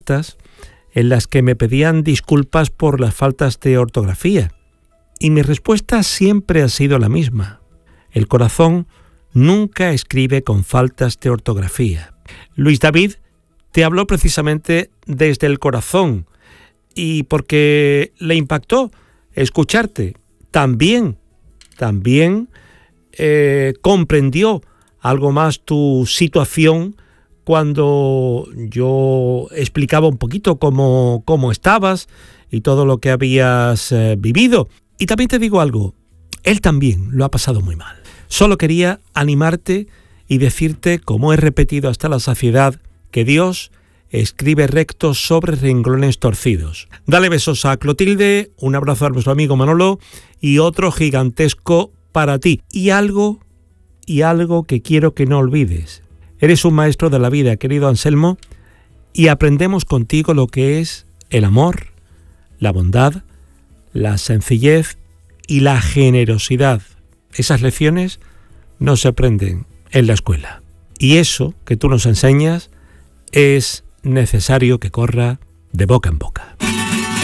en las que me pedían disculpas por las faltas de ortografía. Y mi respuesta siempre ha sido la misma. El corazón nunca escribe con faltas de ortografía. Luis David te habló precisamente desde el corazón y porque le impactó escucharte. También comprendió algo más tu situación cuando yo explicaba un poquito cómo estabas y todo lo que habías vivido. Y también te digo algo, él también lo ha pasado muy mal. Solo quería animarte y decirte, como he repetido hasta la saciedad, que Dios escribe recto sobre renglones torcidos. Dale besos a Clotilde, un abrazo a nuestro amigo Manolo y otro gigantesco para ti. Y algo que quiero que no olvides. Eres un maestro de la vida, querido Anselmo, y aprendemos contigo lo que es el amor, la bondad, la sencillez y la generosidad. Esas lecciones no se aprenden en la escuela. Y eso que tú nos enseñas es necesario que corra de boca en boca.